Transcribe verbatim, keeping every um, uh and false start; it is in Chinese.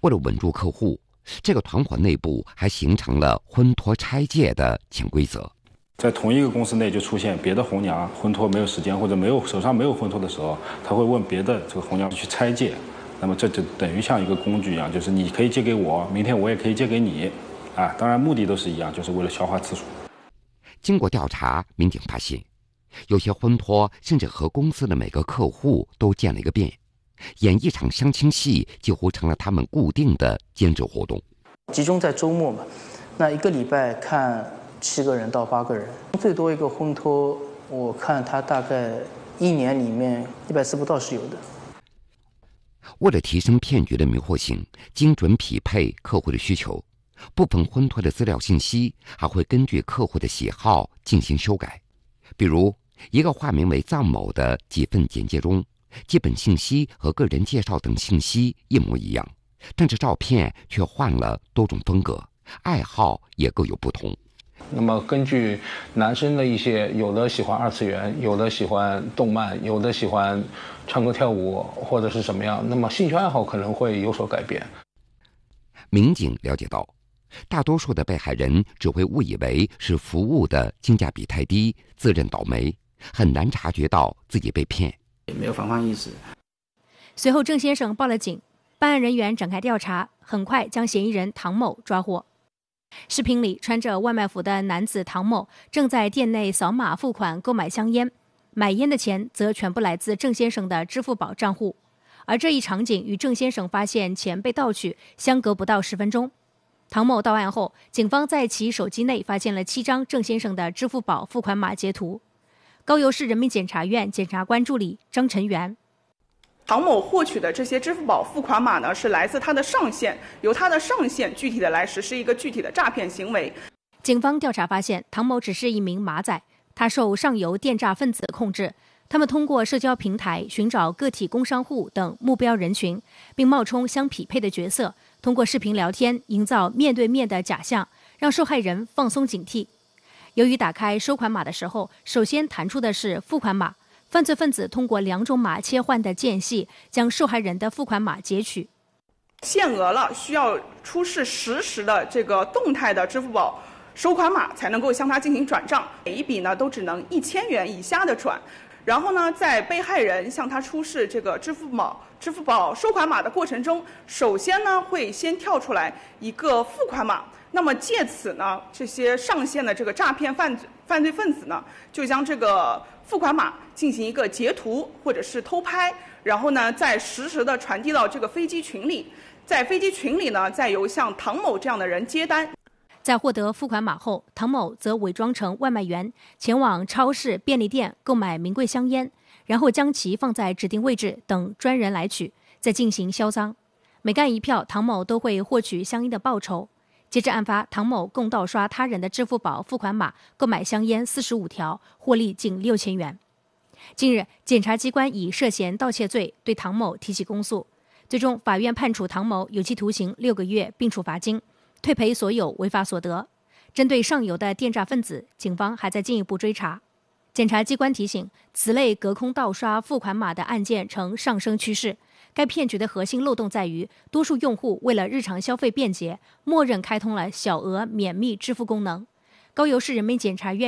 为了稳住客户，这个团伙内部还形成了婚托拆借的潜规则。 在同一个公司内就出现别的红娘婚托没有时间或者没有手上没有婚托的时候，他会问别的这个红娘去拆借，那么这就等于像一个工具一样，就是你可以借给我，明天我也可以借给你，啊，当然目的都是一样，就是为了消化次数。 经过调查，民警发现，有些婚托甚至和公司的每个客户都见了一个遍，演一场相亲戏几乎成了他们固定的兼职活动。 集中在周末嘛，那一个礼拜看七个人到八个人，最多一个婚托，我看他大概一年里面一百次不到是有的。 为了提升骗局的迷惑性，精准匹配客户的需求，部分婚托的资料信息还会根据客户的喜好进行修改。比如，一个化名为臧某的几份简介中，基本信息和个人介绍等信息一模一样，但是照片却换了多种风格，爱好也各有不同。 那么根据男生的一些，有的喜欢二次元，有的喜欢动漫，有的喜欢唱歌跳舞或者是什么样，那么兴趣爱好可能会有所改变。 民警了解到，大多数的被害人只会误以为是服务的性价比太低，自认倒霉，很难察觉到自己被骗， 也没有防范意识。 随后郑先生报了警，办案人员展开调查，很快将嫌疑人唐某抓获。视频里穿着外卖服的男子唐某正在店内扫码付款购买香烟，买烟的钱则全部来自郑先生的支付宝账户。而这一场景与郑先生发现钱被盗取相隔不到十分钟。唐某到案后，警方在其手机内发现了七张郑先生的支付宝付款码截图。高邮市人民检察院检察官助理张晨元： 唐某获取的这些支付宝付款码呢，是来自他的上线，由他的上线具体的来实施一个具体的诈骗行为。 警方调查发现，唐某只是一名马仔，他受上游电诈分子控制，他们通过社交平台寻找个体工商户等目标人群，并冒充相匹配的角色，通过视频聊天营造面对面的假象，让受害人放松警惕。由于打开收款码的时候，首先弹出的是付款码，犯罪分子通过两种码切换的间隙，将受害人的付款码截取。 限额了，需要出示实时的这个动态的支付宝收款码，才能够向他进行转账。每一笔呢，都只能一千元以下的转。然后呢，在被害人向他出示这个支付宝支付宝收款码的过程中，首先呢会先跳出来一个付款码。那么借此呢，这些上线的这个诈骗犯罪犯罪分子呢，就将这个付款码进行一个截图或者是偷拍，然后呢，再实时的传递到这个飞机群里，在飞机群里呢，再由像唐某这样的人接单。 在获得付款码后，唐某则伪装成外卖员，前往超市、便利店购买名贵香烟，然后将其放在指定位置等专人来取，再进行销赃。每干一票，唐某都会获取相应的报酬。截至案发，唐某共盗刷他人的支付宝付款码购买香烟四十五条，获利近六千元。近日，检察机关以涉嫌盗窃罪对唐某提起公诉，最终法院判处唐某有期徒刑六个月，并处罚金，退赔所有违法所得。针对上游的电诈分子，警方还在进一步追查。检察机关提醒，此类隔空盗刷付款码的案件呈上升趋势。该骗局的核心漏洞在于，多数用户为了日常消费便捷，默认开通了小额免密支付功能。高邮市人民检察院